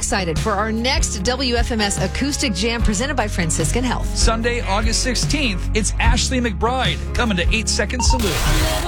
excited for our next WFMS Acoustic Jam presented by Franciscan Health. Sunday, August 16th, it's Ashley McBride coming to 8 Second Salute.